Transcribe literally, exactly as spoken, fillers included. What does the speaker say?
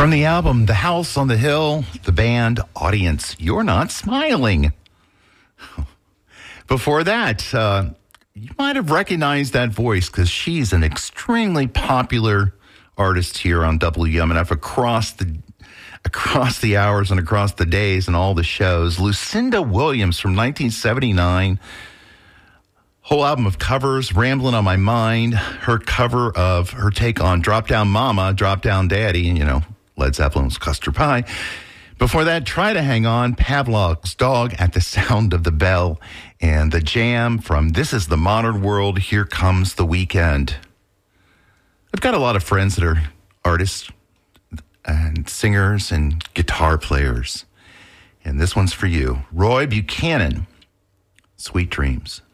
From the album The House on the Hill, the band Audience, You're Not Smiling. Before that, uh, you might have recognized that voice because she's an extremely popular artist here on W M N F across the across the hours and across the days and all the shows. Lucinda Williams from nineteen seventy-nine. Whole album of covers, Ramblin' on My Mind. Her cover of her take on Drop Down Mama, Drop Down Daddy, and, you know, Led Zeppelin's Custard Pie. Before that, Try to Hang On, Pavlov's Dog at the Sound of the Bell, and The Jam from This Is the Modern World, Here Comes the Weekend. I've got a lot of friends that are artists and singers and guitar players. And this one's for you. Roy Buchanan, Sweet Dreams.